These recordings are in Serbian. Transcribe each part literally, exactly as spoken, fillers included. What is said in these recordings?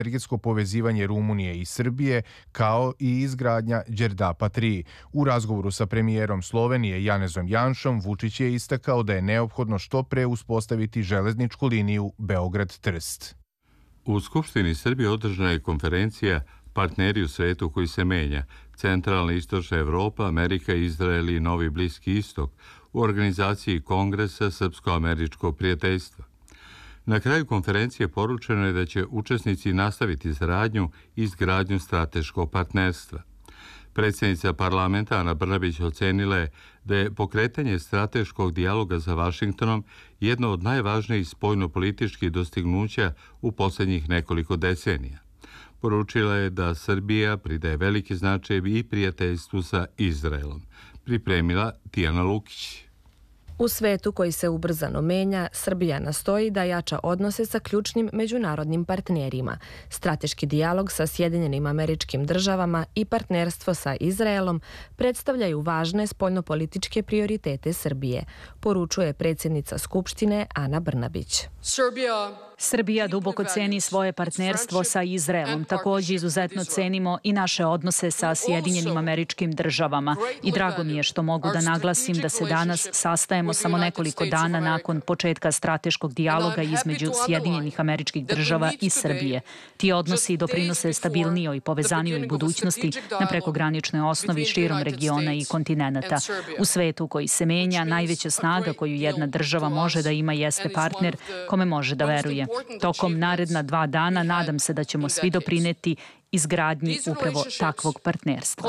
energetsko povezivanje Rumunije i Srbije, kao i izgradnja Đerdapa tri. U razgovoru sa premijerom Slovenije Janezom Janšom, Vučić je istakao da je neophodno što pre uspostaviti železničku liniju Beograd-Trst. U Skupštini Srbije održana je konferencija Partneri u svetu koji se menja, Centralna i Istočna Evropa, Amerika, Izrael i Novi Bliski istok, u organizaciji Kongresa Srpsko-američkog prijateljstva. Na kraju konferencije poručeno je da će učesnici nastaviti saradnju i izgradnju strateškog partnerstva. Predsjednica parlamenta Ana Brnabić ocenila je da je pokretanje strateškog dijaloga sa Vašingtonom jedno od najvažnijih spoljnopolitičkih dostignuća u posljednjih nekoliko decenija. Poručila je da Srbija pridaje veliki značaj i prijateljstvu sa Izraelom. Pripremila Tijana Lukić. U svetu koji se ubrzano menja, Srbija nastoji da jača odnose sa ključnim međunarodnim partnerima. Strateški dijalog sa Sjedinjenim Američkim Državama i partnerstvo sa Izraelom predstavljaju važne spoljnopolitičke prioritete Srbije, poručuje predsjednica Skupštine Ana Brnabić. Srbija duboko ceni svoje partnerstvo sa Izraelom. Također izuzetno cenimo i naše odnose sa Sjedinjenim Američkim Državama. I drago mi je što mogu da naglasim da se danas sastajemo samo nekoliko dana nakon početka strateškog dijaloga između Sjedinjenih Američkih Država i Srbije. Ti odnosi doprinose stabilnijoj i povezanijoj budućnosti na prekograničnoj osnovi širom regiona i kontinenta. U svetu koji se menja, najveća snaga koju jedna država može da ima jeste partner kome može da veruje. Tokom naredna dva dana nadam se da ćemo svi doprineti izgradnji upravo takvog partnerstva.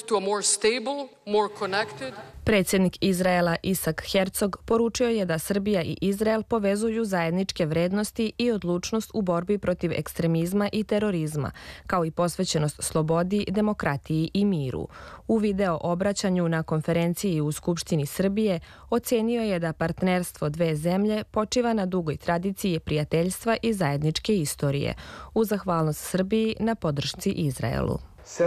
Predsjednik Izraela Isak Herzog poručio je da Srbija i Izrael povezuju zajedničke vrednosti i odlučnost u borbi protiv ekstremizma i terorizma, kao i posvećenost slobodi, demokratiji i miru. U video obraćanju na konferenciji u Skupštini Srbije ocenio je da partnerstvo dve zemlje počiva na dugoj tradiciji prijateljstva i zajedničke istorije, u zahvalnost Srbiji na podršci Izraelu.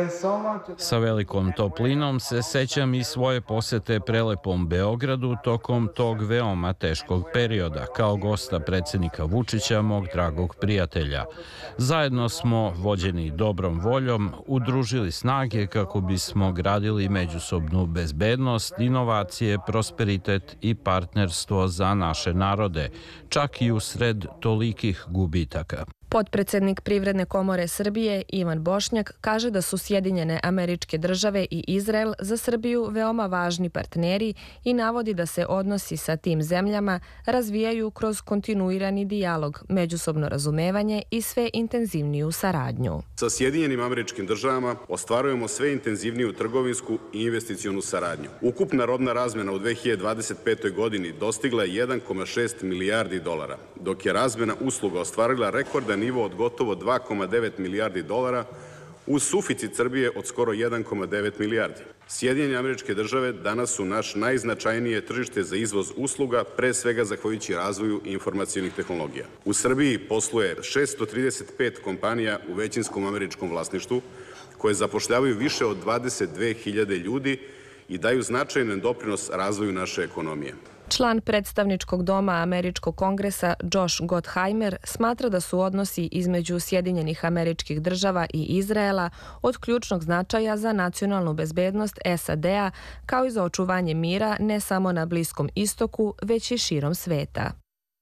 Sa velikom toplinom se sećam i svoje posete prelepom Beogradu tokom tog veoma teškog perioda, kao gosta predsjednika Vučića, mog dragog prijatelja. Zajedno smo, vođeni dobrom voljom, udružili snage kako bismo gradili međusobnu bezbednost, inovacije, prosperitet i partnerstvo za naše narode, čak i usred tolikih gubitaka. Potpredsednik Privredne komore Srbije Ivan Bošnjak kaže da su Sjedinjene Američke Države i Izrael za Srbiju veoma važni partneri i navodi da se odnosi sa tim zemljama razvijaju kroz kontinuirani dijalog, međusobno razumevanje i sve intenzivniju saradnju. Sa Sjedinjenim Američkim Državama ostvarujemo sve intenzivniju trgovinsku i investicionu saradnju. Ukupna robna razmjena u dve hiljade dvadeset petoj godini dostigla je jedan zarez šest milijardi dolara, dok je razmjena usluga ostvarila rekordan nivo od gotovo dva zarez devet milijardi dolara uz suficit Srbije od skoro jedan zarez devet milijardi. Sjedinjene Američke Države danas su naš najznačajnije tržište za izvoz usluga, pre svega zahvaljujući razvoju informacionih tehnologija. U Srbiji posluje šesto trideset pet kompanija u većinskom američkom vlasništvu koje zapošljavaju više od dvadeset dve hiljade ljudi i daju značajan doprinos razvoju naše ekonomije. Član predstavničkog doma Američkog kongresa Josh Gottheimer smatra da su odnosi između Sjedinjenih Američkih Država i Izraela od ključnog značaja za nacionalnu bezbednost S A D-a, kao i za očuvanje mira ne samo na Bliskom istoku, već i širom sveta.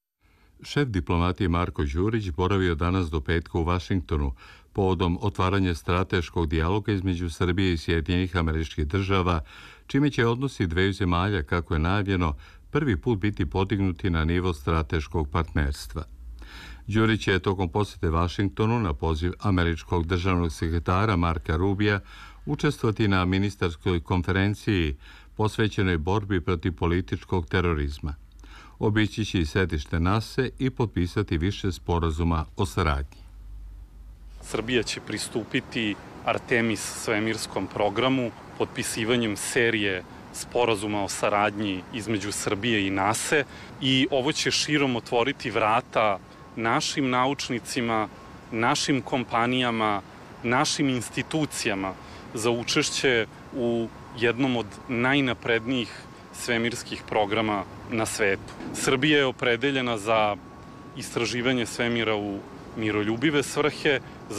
Šef diplomatije Marko Đurić boravio danas do petka u Vašingtonu povodom otvaranja strateškog dijaloga između Srbije i Sjedinjenih Američkih Država, čime će odnosi dveju zemalja, kako je najavljeno, prvi put biti podignuti na nivo strateškog partnerstva. Đurić je tokom posjete Vašingtonu na poziv američkog državnog sekretara Marka Rubija učestvovati na ministarskoj konferenciji posvećenoj borbi protiv političkog terorizma. Obići će i sedište nase i potpisati više sporazuma o saradnji. Srbija će pristupiti Artemis svemirskom programu potpisivanjem serije sporazuma o saradnji između Srbije i nase i ovo će širom otvoriti vrata našim naučnicima, našim kompanijama, našim institucijama za učešće u jednom od najnaprednijih svemirskih programa na svetu. Srbija je opredeljena za istraživanje svemira u miroljubive svrhe,